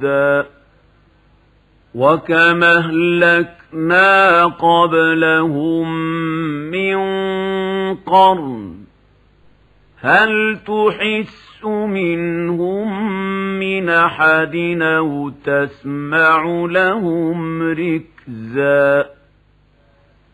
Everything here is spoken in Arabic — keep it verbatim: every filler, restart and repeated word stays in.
ودًا وَكَمْ أَهْلَكْنَا قَبْلَهُم مِّن قَرْنٍ هَلْ تُحِسُّ مِنْهُم مِّنْ أَحَدٍ أَوْ تَسْمَعُ لَهُمْ رِكْزًا